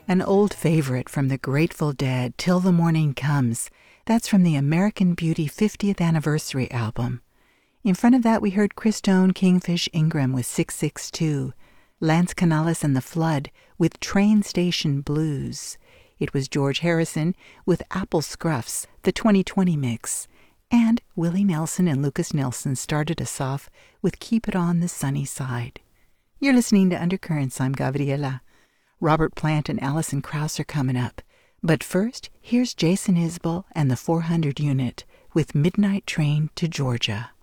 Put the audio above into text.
An old favorite from the Grateful Dead, Till the Morning Comes. That's from the American Beauty 50th Anniversary album. In front of that, we heard Christone Kingfish Ingram with 662, Lance Canales and the Flood with Train Station Blues. It was George Harrison with Apple Scruffs, the 2020 mix. And Willie Nelson and Lucas Nelson started us off with Keep It On the Sunny Side. You're listening to Undercurrents. I'm Gabriela. Robert Plant and Alison Krauss are coming up. But first, here's Jason Isbell and the 400 Unit with Midnight Train to Georgia.